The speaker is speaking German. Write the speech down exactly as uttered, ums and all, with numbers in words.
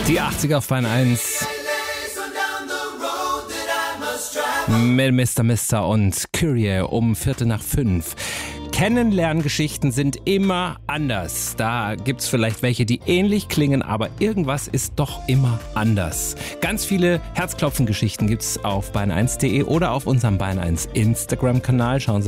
Die achtziger auf Bahn eins. Mit Mister Mister und Kyrie um Viertel nach fünf. Kennenlerngeschichten sind immer anders. Da gibt's vielleicht welche, die ähnlich klingen, aber irgendwas ist doch immer anders. Ganz viele Herzklopfen-Geschichten gibt's auf bahn eins punkt de oder auf unserem Bahn eins Instagram-Kanal. Schauen Sie